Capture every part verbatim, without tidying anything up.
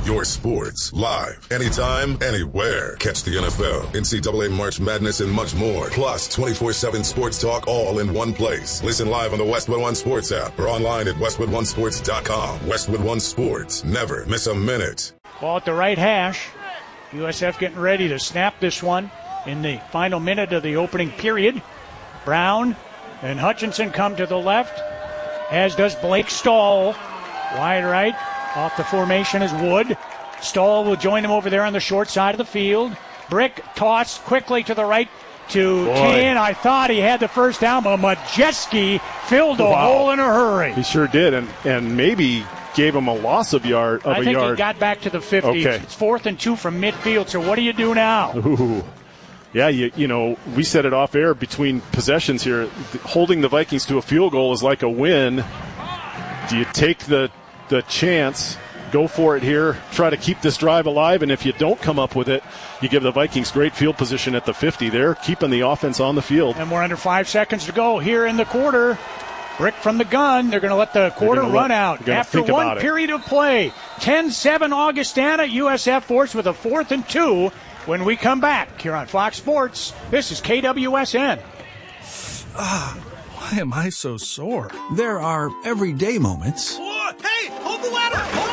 your sports, live, anytime, anywhere. Catch the N F L, N C double A March Madness, and much more. Plus, twenty-four seven sports talk all in one place. Listen live on the Westwood One Sports app or online at westwood one sports dot com. Westwood One Sports. Never miss a minute. Ball at the right hash. U S F getting ready to snap this one in the final minute of the opening period. Brown and Hutchinson come to the left, as does Blake Stahl. Wide right. Off the formation is Wood. Stahl will join him over there on the short side of the field. Brick toss quickly to the right to Tan. I thought he had the first down, but Majeski filled a wow. hole in a hurry. He sure did, and, and maybe gave him a loss of yard of I a think yard. he got back to the fifty. Okay. It's fourth and two from midfield, so what do you do now? Ooh. Yeah, you, you know, we said it off air between possessions here. Holding the Vikings to a field goal is like a win. Do you take the the chance, go for it here, try to keep this drive alive, and if you don't come up with it, you give the Vikings great field position at the fifty. They're keeping the offense on the field. And we're under five seconds to go here in the quarter. Brick from the gun. They're going to let the quarter run let, out after one period of play. ten seven Augustana. U S F forced with a fourth and two when we come back here on Fox Sports. This is K W S N. Ah, why am I so sore? There are everyday moments. Whoa, hey, hold the ladder! Hold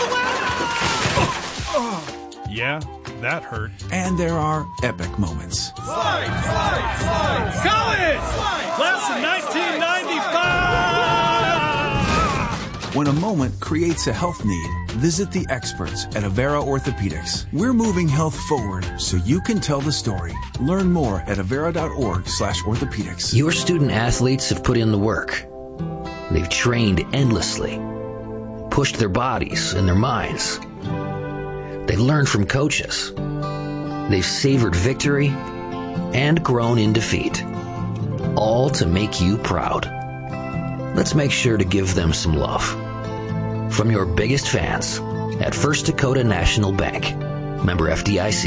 the ladder! Oh. Yeah, that hurt. And there are epic moments. Slide, slide, slide! College! Slide, Class of nineteen ninety-five! When a moment creates a health need, visit the experts at Avera Orthopedics. We're moving health forward so you can tell the story. Learn more at avera.org slash orthopedics. Your student athletes have put in the work. They've trained endlessly, pushed their bodies and their minds. They've learned from coaches. They've savored victory and grown in defeat, all to make you proud. Let's make sure to give them some love. From your biggest fans at First Dakota National Bank. Member F D I C.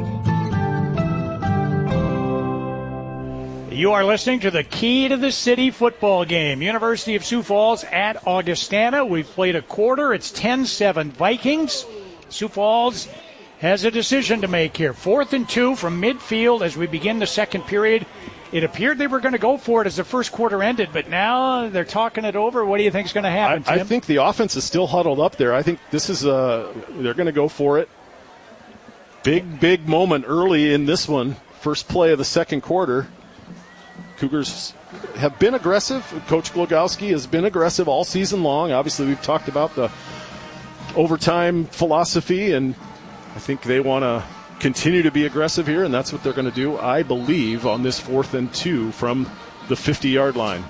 You are listening to the Key to the City football game. University of Sioux Falls at Augustana. We've played a quarter. It's ten seven Vikings. Sioux Falls has a decision to make here. Fourth and two from midfield as we begin the second period. It appeared they were going to go for it as the first quarter ended, but now they're talking it over. What do you think is going to happen, I, Tim? I think the offense is still huddled up there. I think this is a, they're going to go for it. Big, big moment early in this one. First play of the second quarter. Cougars have been aggressive. Coach Glogowski has been aggressive all season long. Obviously, we've talked about the overtime philosophy, and I think they want to continue to be aggressive here, and that's what they're going to do, I believe, on this fourth and two from the fifty-yard line.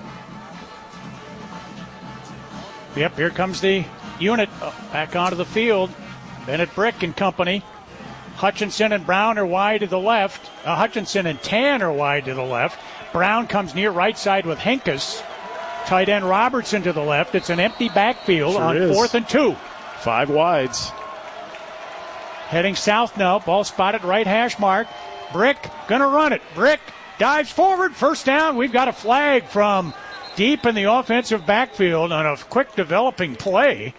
Yep, here comes the unit back onto the field. Bennett Brick and company. Hutchinson and Brown are wide to the left. Uh, Hutchinson and Tan are wide to the left. Brown comes near right side with Henkus. Tight end Robertson to the left. It's an empty backfield sure on is. fourth and two. Five wides. Heading south now. Ball spotted right hash mark. Brick going to run it. Brick dives forward. First down. We've got a flag from deep in the offensive backfield on a quick developing play.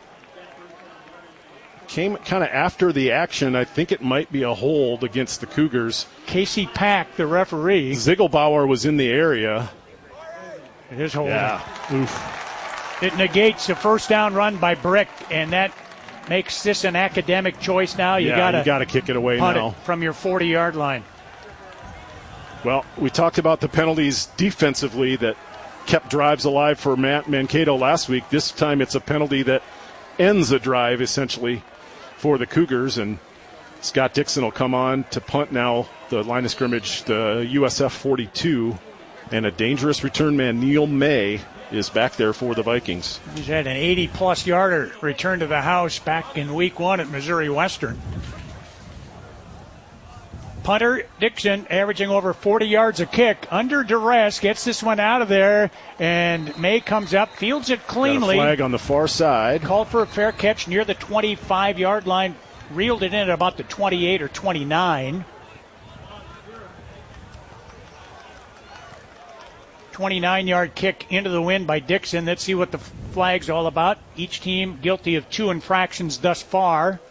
Came kind of after the action. I think it might be a hold against the Cougars. Casey Pack, the referee. Ziegelbauer was in the area. It is holding. Yeah. Oof. It negates a first down run by Brick, and that makes this an academic choice now. You yeah, gotta you got to kick it away punt now it from your forty-yard line. Well, we talked about the penalties defensively that kept drives alive for Matt Mankato last week. This time it's a penalty that ends a drive, essentially, for the Cougars. And Scott Dixon will come on to punt now the line of scrimmage, the U S F forty-two. And a dangerous return man, Neil May, is back there for the Vikings. He's had an eighty-plus yarder return to the house back in week one at Missouri Western. Punter Dixon averaging over forty yards a kick under duress, gets this one out of there, and May comes up, fields it cleanly. Got a flag on the far side. Called for a fair catch near the twenty-five-yard line, reeled it in at about the twenty-eight or twenty-nine. twenty-nine-yard kick into the wind by Dixon. Let's see what the flag's all about. Each team guilty of two infractions thus far.